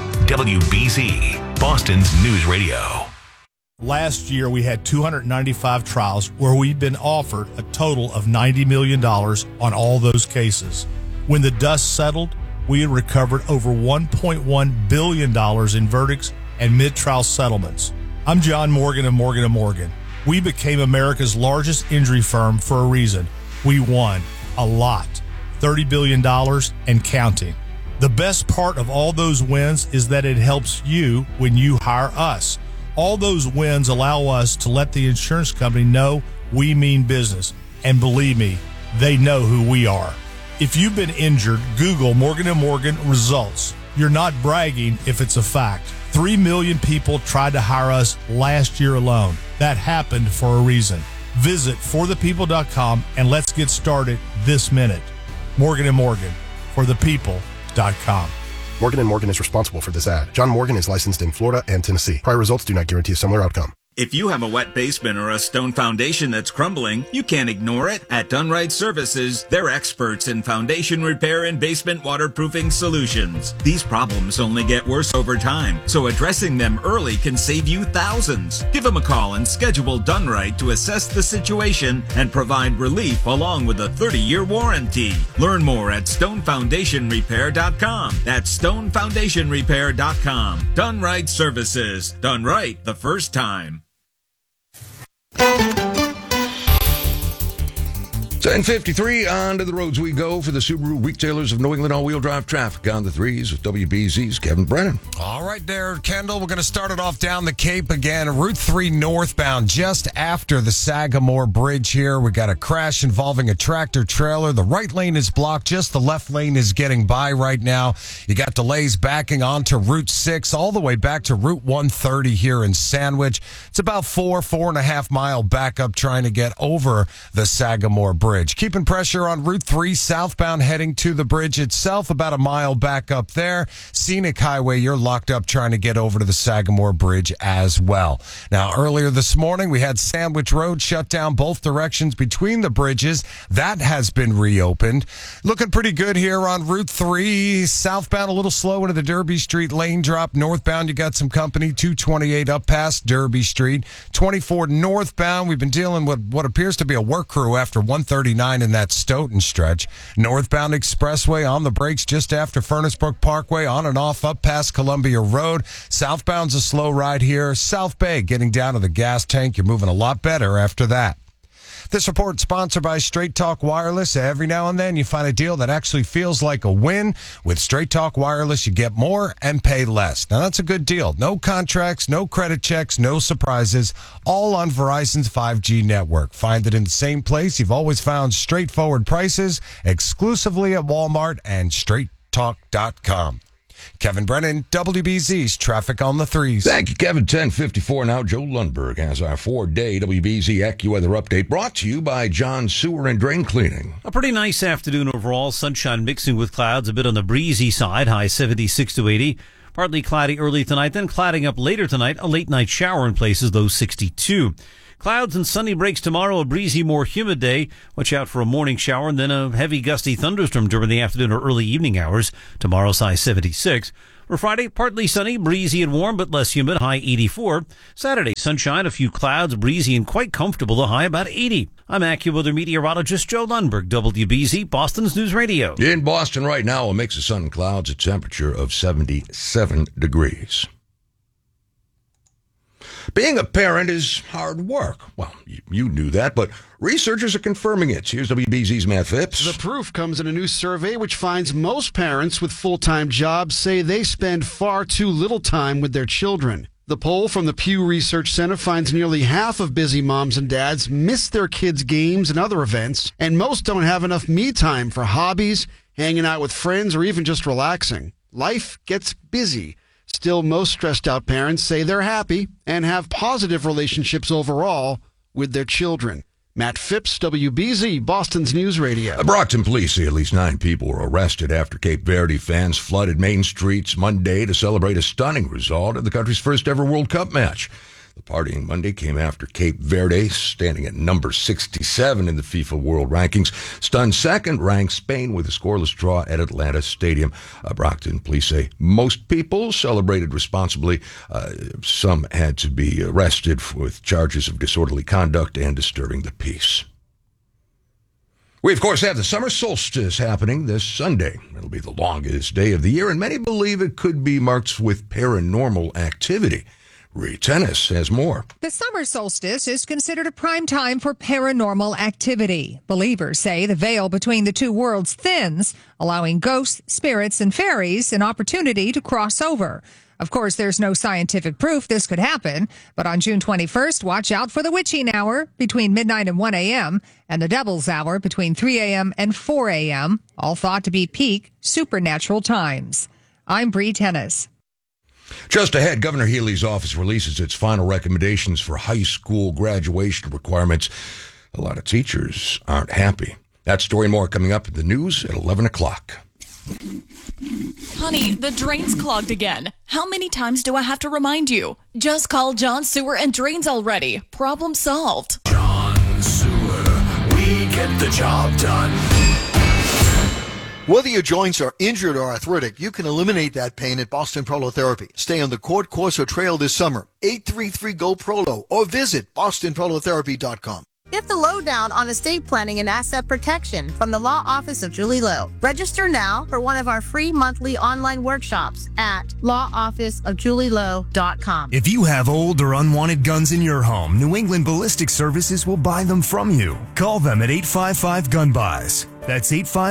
WBZ, Boston's News Radio. Last year, we had 295 trials where we'd been offered a total of $90 million on all those cases. When the dust settled, we had recovered over $1.1 billion in verdicts and mid-trial settlements. I'm John Morgan of Morgan & Morgan. We became America's largest injury firm for a reason. We won a lot, $30 billion and counting. The best part of all those wins is that it helps you when you hire us. All those wins allow us to let the insurance company know we mean business. And believe me, they know who we are. If you've been injured, Google Morgan & Morgan results. You're not bragging if it's a fact. 3 million people tried to hire us last year alone. That happened for a reason. Visit forthepeople.com and let's get started this minute. Morgan & Morgan, forthepeople.com. Morgan & Morgan is responsible for this ad. John Morgan is licensed in Florida and Tennessee. Prior results do not guarantee a similar outcome. If you have a wet basement or a stone foundation that's crumbling, you can't ignore it. At Dunright Services, they're experts in foundation repair and basement waterproofing solutions. These problems only get worse over time, so addressing them early can save you thousands. Give them a call and schedule Dunright to assess the situation and provide relief along with a 30-year warranty. Learn more at stonefoundationrepair.com. That's stonefoundationrepair.com. Dunright Services. Done right the first time. 10:53 onto the roads we go for the Subaru Retailers of New England all-wheel drive traffic on the threes with WBZ's Kevin Brennan. All right there, Kendall. We're going to start it off down the Cape again. Route 3 northbound just after the Sagamore Bridge here. We got a crash involving a tractor trailer. The right lane is blocked. Just the left lane is getting by right now. You got delays backing onto Route 6 all the way back to Route 130 here in Sandwich. It's about 4.5 mile backup trying to get over the Sagamore Bridge. Keeping pressure on Route 3 southbound heading to the bridge itself, about a mile back up there. Scenic Highway, you're locked up trying to get over to the Sagamore Bridge as well. Now, earlier this morning, we had Sandwich Road shut down both directions between the bridges. That has been reopened. Looking pretty good here on Route 3. Southbound, a little slow into the Derby Street lane drop. Northbound, you got some company. 228 up past Derby Street. 24 northbound, we've been dealing with what appears to be a work crew after 130 39 in that Stoughton stretch. Northbound expressway on the brakes just after Furnace Brook Parkway, on and off up past Columbia Road. Southbound's a slow ride here. South Bay getting down to the gas tank. You're moving a lot better after that. This report sponsored by Straight Talk Wireless. Every now and then you find a deal that actually feels like a win. With Straight Talk Wireless, you get more and pay less. Now, that's a good deal. No contracts, no credit checks, no surprises, all on Verizon's 5G network. Find it in the same place you've always found straightforward prices, exclusively at Walmart and straighttalk.com. Kevin Brennan, WBZ's Traffic on the Threes. Thank you, Kevin. 10:54 now. Joe Lundberg has our 4-day WBZ AccuWeather update, brought to you by John Sewer and Drain Cleaning. A pretty nice afternoon overall. Sunshine mixing with clouds, a bit on the breezy side, high 76 to 80. Partly cloudy early tonight, then clouding up later tonight. A late night shower in places, low 62. Clouds and sunny breaks tomorrow, a breezy, more humid day. Watch out for a morning shower and then a heavy gusty thunderstorm during the afternoon or early evening hours. Tomorrow's high 76. For Friday, partly sunny, breezy and warm, but less humid, high 84. Saturday, sunshine, a few clouds, breezy and quite comfortable, a high about 80. I'm AccuWeather meteorologist Joe Lundberg, WBZ, Boston's News Radio. In Boston right now, a mix of sun and clouds, a temperature of 77 degrees. Being a parent is hard work. Well, you knew that, but researchers are confirming it. Here's WBZ's Matt Phipps. The proof comes in a new survey which finds most parents with full-time jobs say they spend far too little time with their children. The poll from the Pew Research Center finds nearly half of busy moms and dads miss their kids' games and other events, and most don't have enough me time for hobbies, hanging out with friends, or even just relaxing. Life gets busy. Still, most stressed out parents say they're happy and have positive relationships overall with their children. Matt Phipps, WBZ, Boston's News Radio. Brockton police say at least 9 people were arrested after Cape Verde fans flooded main streets Monday to celebrate a stunning result in the country's first ever World Cup match. The partying Monday came after Cape Verde, standing at number 67 in the FIFA World Rankings, stunned second ranked Spain with a scoreless draw at Atlanta Stadium. Brockton police say most people celebrated responsibly. Some had to be arrested with charges of disorderly conduct and disturbing the peace. We, of course, have the summer solstice happening this Sunday. It'll be the longest day of the year, and many believe it could be marked with paranormal activity. Reed Tennis has more. The summer solstice is considered a prime time for paranormal activity. Believers say the veil between the two worlds thins, allowing ghosts, spirits, and fairies an opportunity to cross over. Of course, there's no scientific proof this could happen, but on June 21st, watch out for the witching hour between midnight and 1 a.m. and the devil's hour between 3 a.m. and 4 a.m., all thought to be peak supernatural times. I'm Bree Tennis. Just ahead, Governor Healy's office releases its final recommendations for high school graduation requirements. A lot of teachers aren't happy. That story and more coming up in the news at 11 o'clock. Honey, the drain's clogged again. How many times do I have to remind you? Just call John Sewer and Drains already. Problem solved. John Sewer, we get the job done. Whether your joints are injured or arthritic, you can eliminate that pain at Boston Prolotherapy. Stay on the court course or trail this summer. 833-GO-PROLO or visit bostonprolotherapy.com. Get the lowdown on estate planning and asset protection from the Law Office of Julie Lowe. Register now for one of our free monthly online workshops at lawofficeofjulielowe.com. If you have old or unwanted guns in your home, New England Ballistic Services will buy them from you. Call them at 855-GUN-BUYS. That's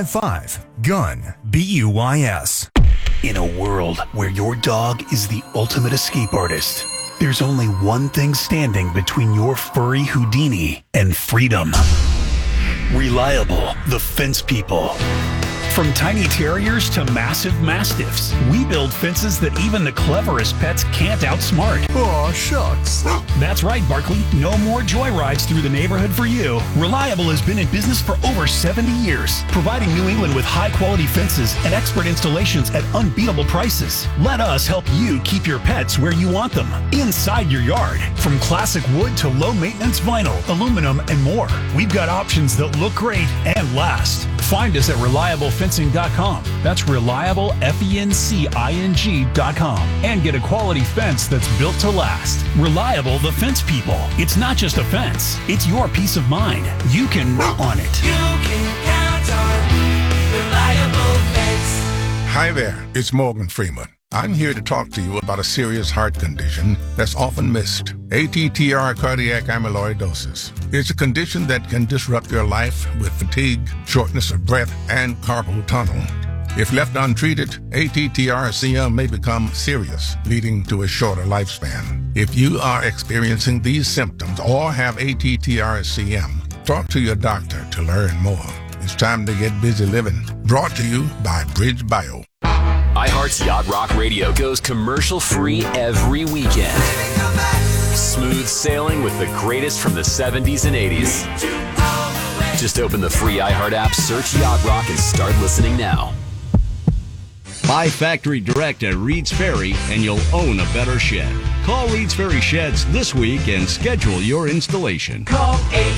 855-GUN-BUYS. In a world where your dog is the ultimate escape artist, there's only one thing standing between your furry Houdini and freedom. Reliable, the Fence People. From tiny terriers to massive mastiffs, we build fences that even the cleverest pets can't outsmart. Aw, shucks. That's right, Barkley. No more joyrides through the neighborhood for you. Reliable has been in business for over 70 years, providing New England with high-quality fences and expert installations at unbeatable prices. Let us help you keep your pets where you want them, inside your yard. From classic wood to low-maintenance vinyl, aluminum, and more. We've got options that look great and last. find us at ReliableFencing.com. That's ReliableFencing.com. And get a quality fence that's built to last. Reliable the Fence People. It's not just a fence, it's your peace of mind. You can run on it. You can count on Reliable Fence. Hi there, it's Morgan Freeman. I'm here to talk to you about a serious heart condition that's often missed. ATTR cardiac amyloidosis. It's a condition that can disrupt your life with fatigue, shortness of breath, and carpal tunnel. If left untreated, ATTR-CM may become serious, leading to a shorter lifespan. If you are experiencing these symptoms or have ATTR-CM, talk to your doctor to learn more. It's time to get busy living. Brought to you by Bridge Bio. iHeart's Yacht Rock Radio goes commercial-free every weekend. Smooth sailing with the greatest from the 70s and 80s. Just open the free iHeart app, search Yacht Rock, and start listening now. Buy factory direct at Reed's Ferry and you'll own a better shed. Call Reed's Ferry Sheds this week and schedule your installation. Call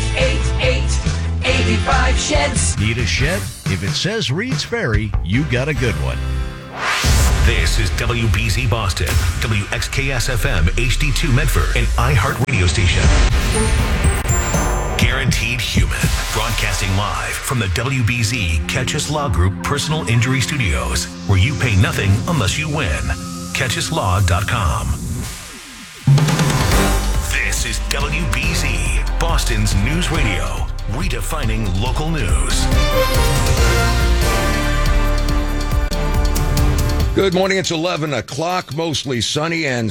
888-85-SHEDS. Need a shed? If it says Reed's Ferry, you got a good one. This is WBZ Boston, WXKS-FM, HD2 Medford, and iHeart Radio Station. Guaranteed Human, broadcasting live from the WBZ Catchus Law Group Personal Injury Studios, where you pay nothing unless you win. CatchusLaw.com. This is WBZ, Boston's news radio, redefining local news. Good morning. It's 11 o'clock, mostly sunny and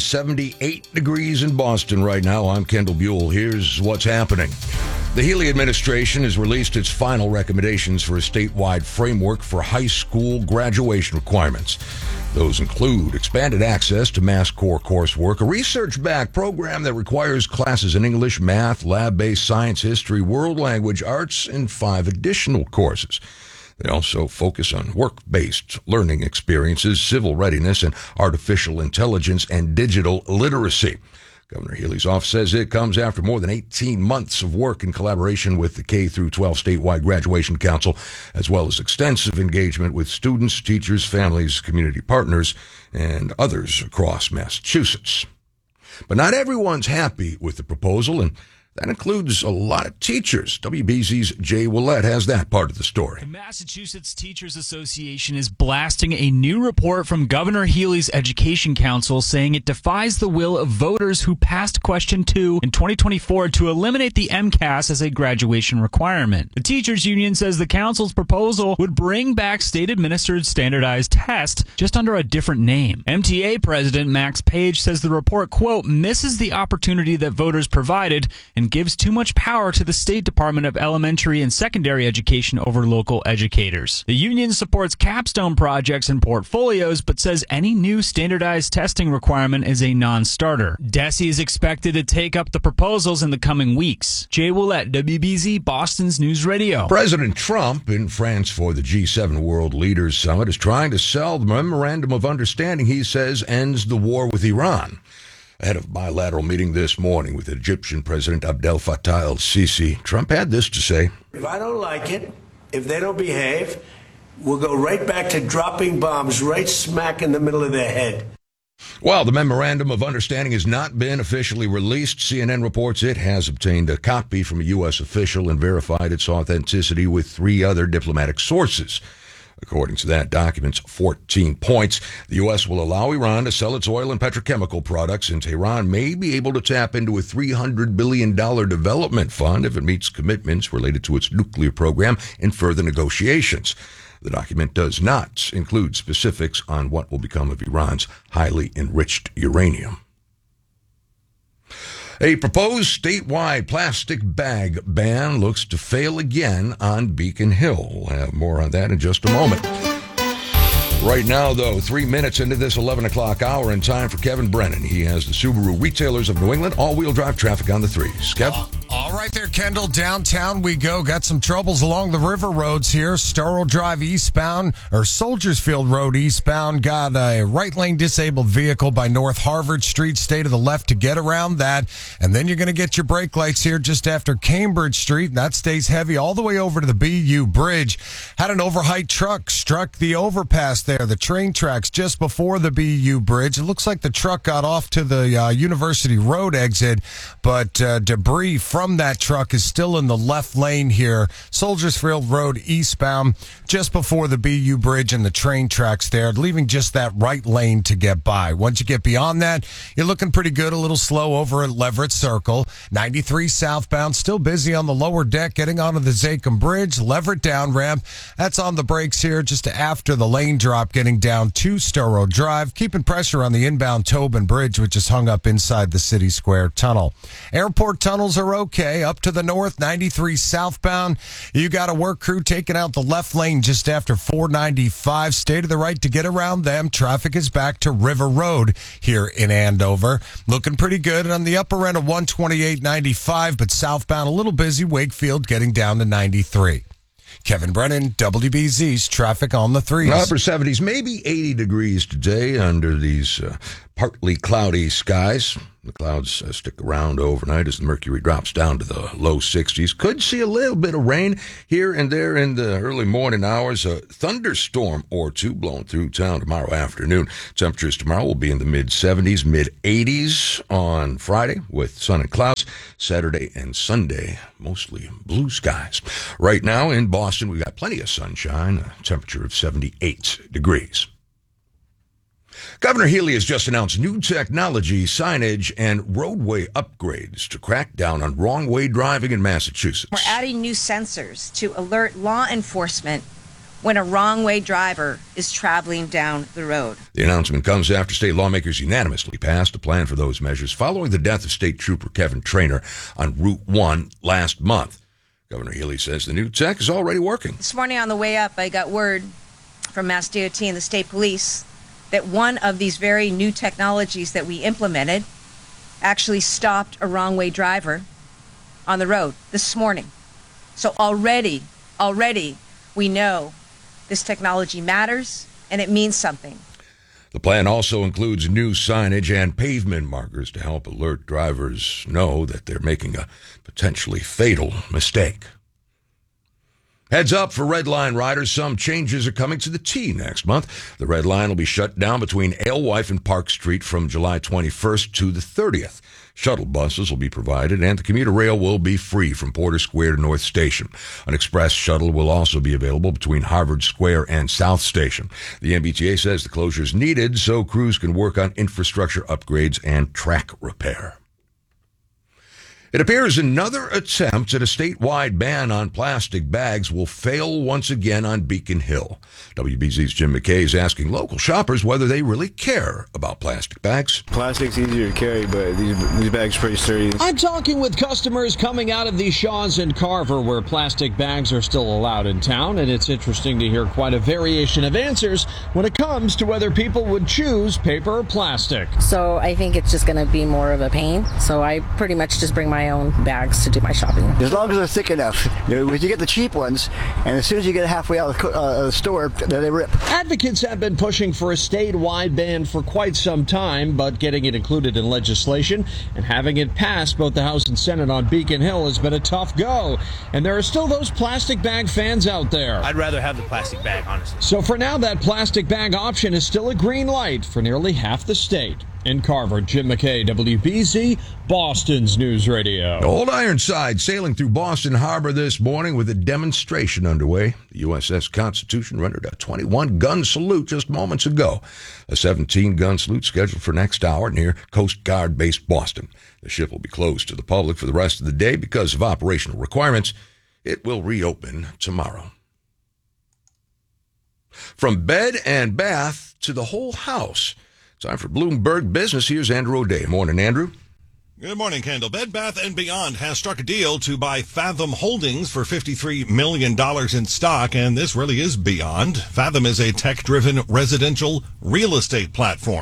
78 degrees in Boston right now. I'm Kendall Buell. Here's what's happening. The Healy administration has released its final recommendations for a statewide framework for high school graduation requirements. Those include expanded access to Mass Core coursework, a research-backed program that requires classes in English, math, lab-based science, history, world language, arts, and 5 additional courses. They also focus on work-based learning experiences, civil readiness, and artificial intelligence and digital literacy. Governor Healy's office says it comes after more than 18 months of work in collaboration with the K-12 statewide graduation council, as well as extensive engagement with students, teachers, families, community partners, and others across Massachusetts. But not everyone's happy with the proposal, and that includes a lot of teachers. WBZ's Jay Willett has that part of the story. The Massachusetts Teachers Association is blasting a new report from Governor Healy's Education Council saying it defies the will of voters who passed Question 2 in 2024 to eliminate the MCAS as a graduation requirement. The teachers union says the council's proposal would bring back state-administered standardized tests just under a different name. MTA President Max Page says the report, quote, misses the opportunity that voters provided and gives too much power to the State Department of Elementary and Secondary Education over local educators. The union supports capstone projects and portfolios, but says any new standardized testing requirement is a non-starter. DESE is expected to take up the proposals in the coming weeks. Jay Willett, WBZ, Boston's News Radio. President Trump in France for the G7 World Leaders Summit is trying to sell the memorandum of understanding he says ends the war with Iran. Ahead of a bilateral meeting this morning with Egyptian President Abdel Fattah el-Sisi, Trump had this to say. If I don't like it, if they don't behave, we'll go right back to dropping bombs right smack in the middle of their head. While the memorandum of understanding has not been officially released, CNN reports it has obtained a copy from a U.S. official and verified its authenticity with 3 other diplomatic sources. According to that document's 14 points, the U.S. will allow Iran to sell its oil and petrochemical products, and Tehran may be able to tap into a $300 billion development fund if it meets commitments related to its nuclear program in further negotiations. The document does not include specifics on what will become of Iran's highly enriched uranium. A proposed statewide plastic bag ban looks to fail again on Beacon Hill. We'll have more on that in just a moment. Right now, though, 3 minutes into this 11 o'clock hour, and time for Kevin Brennan. He has the Subaru Retailers of New England all-wheel drive traffic on the 3s. Kev? All All right there, Kendall. Downtown we go. Got some troubles along the river roads here. Storrow Drive eastbound, or Soldiers Field Road eastbound. Got a right lane disabled vehicle by North Harvard Street. Stay to the left to get around that. And then you're going to get your brake lights here just after Cambridge Street. And that stays heavy all the way over to the BU Bridge. Had an overheight truck struck the overpass there, the train tracks just before the BU Bridge. It looks like the truck got off to the University Road exit, but debris from that truck is still in the left lane here. Soldiers Field Road eastbound, just before the BU Bridge and the train tracks there, leaving just that right lane to get by. Once you get beyond that, you're looking pretty good. A little slow over at Leverett Circle. 93 southbound, still busy on the lower deck, getting onto the Zachem Bridge. Leverett down ramp, that's on the brakes here just after the lane drop, getting down to Storrow Drive. Keeping pressure on the inbound Tobin Bridge, which is hung up inside the City Square Tunnel. Airport tunnels are okay. Up to the north, 93 southbound. You got a work crew taking out the left lane just after 495. Stay to the right to get around them. Traffic is back to River Road here in Andover. Looking pretty good on the upper end of 128.95, but southbound a little busy. Wakefield getting down to 93. Kevin Brennan, WBZ's traffic on the threes. Upper 70s, maybe 80 degrees today under these partly cloudy skies. The clouds stick around overnight as the mercury drops down to the low 60s. Could see a little bit of rain here and there in the early morning hours. A thunderstorm or two blowing through town tomorrow afternoon. Temperatures tomorrow will be in the mid-70s, mid-80s on Friday with sun and clouds. Saturday and Sunday, mostly blue skies. Right now in Boston, we've got plenty of sunshine, a temperature of 78 degrees. Governor Healy has just announced new technology, signage, and roadway upgrades to crack down on wrong-way driving in Massachusetts. We're adding new sensors to alert law enforcement when a wrong-way driver is traveling down the road. The announcement comes after state lawmakers unanimously passed a plan for those measures following the death of State Trooper Kevin Traynor on Route 1 last month. Governor Healy says the new tech is already working. This morning on the way up, I got word from Mass DOT and the state police that one of these very new technologies that we implemented actually stopped a wrong-way driver on the road this morning. So already we know this technology matters and it means something. The plan also includes new signage and pavement markers to help alert drivers know that they're making a potentially fatal mistake. Heads up for Red Line riders. Some changes are coming to the T next month. The Red Line will be shut down between Alewife and Park Street from July 21st to the 30th. Shuttle buses will be provided, and the commuter rail will be free from Porter Square to North Station. An express shuttle will also be available between Harvard Square and South Station. The MBTA says the closure is needed so crews can work on infrastructure upgrades and track repair. It appears another attempt at a statewide ban on plastic bags will fail once again on Beacon Hill. WBZ's Jim McKay is asking local shoppers whether they really care about plastic bags. Plastic's easier to carry, but these bags are pretty sturdy. I'm talking with customers coming out of the Shaw's and Carver where plastic bags are still allowed in town, and it's interesting to hear quite a variation of answers when it comes to whether people would choose paper or plastic. So I think it's just going to be more of a pain, so I pretty much just bring my own bags to do my shopping. As long as they're thick enough. You get the cheap ones, and as soon as you get halfway out of the store, they rip. Advocates have been pushing for a statewide ban for quite some time, but getting it included in legislation and having it pass both the House and Senate on Beacon Hill has been a tough go. And there are still those plastic bag fans out there. I'd rather have the plastic bag, honestly. So for now, that plastic bag option is still a green light for nearly half the state. In Carver, Jim McKay, WBZ, Boston's News Radio. Old Ironside sailing through Boston Harbor this morning with a demonstration underway. The USS Constitution rendered a 21-gun salute just moments ago. A 17-gun salute scheduled for next hour near Coast Guard Base Boston. The ship will be closed to the public for the rest of the day because of operational requirements. It will reopen tomorrow. From bed and bath to the whole house. Time for Bloomberg Business. Here's Andrew O'Day. Morning, Andrew. Good morning, Kendall. Bed Bath & Beyond has struck a deal to buy Fathom Holdings for $53 million in stock, and this really is beyond. Fathom is a tech-driven residential real estate platform.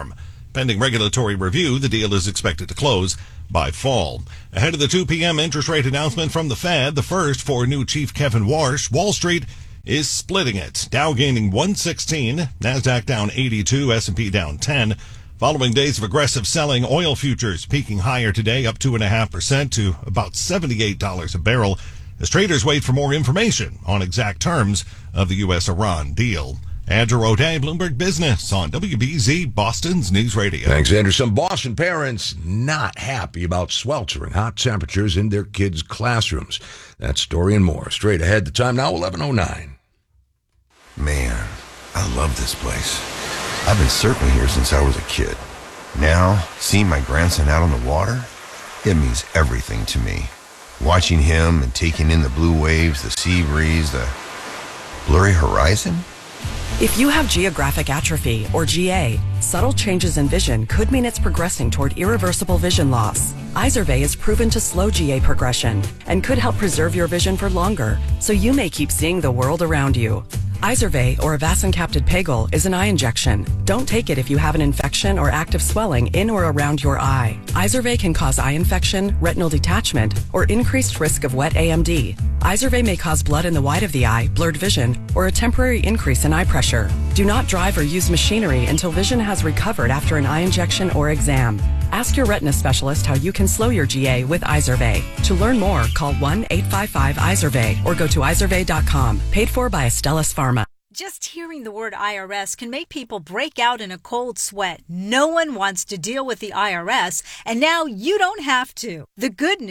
Pending regulatory review, the deal is expected to close by fall. Ahead of the 2 p.m. interest rate announcement from the Fed, the first for new Chief Kevin Warsh, Wall Street is splitting it. Dow gaining 116, NASDAQ down 82, S&P down 10. Following days of aggressive selling, oil futures peaking higher today, up 2.5% to about $78 a barrel, as traders wait for more information on exact terms of the U.S.-Iran deal. Andrew O'Day, Bloomberg Business on WBZ, Boston's News Radio. Thanks, Andrew. Some Boston parents not happy about sweltering hot temperatures in their kids' classrooms. That story and more. Straight ahead. The time now, 11:09. Man, I love this place. I've been surfing here since I was a kid. Now, seeing my grandson out on the water, it means everything to me. Watching him and taking in the blue waves, the sea breeze, the blurry horizon. If you have geographic atrophy, or GA, subtle changes in vision could mean it's progressing toward irreversible vision loss. Izervay is proven to slow GA progression and could help preserve your vision for longer, so you may keep seeing the world around you. Izervay, or avacincaptad pegol, is an eye injection. Don't take it if you have an infection or active swelling in or around your eye. Izervay can cause eye infection, retinal detachment, or increased risk of wet AMD. Izervay may cause blood in the white of the eye, blurred vision, or a temporary increase in eye pressure. Do not drive or use machinery until vision has recovered after an eye injection or exam. Ask your retina specialist how you can slow your GA with Izervay. To learn more, call 1-855-IZERVAY or go to izervay.com. Paid for by Astellas Pharma. Just hearing the word IRS can make people break out in a cold sweat. No one wants to deal with the IRS, and now you don't have to. The good news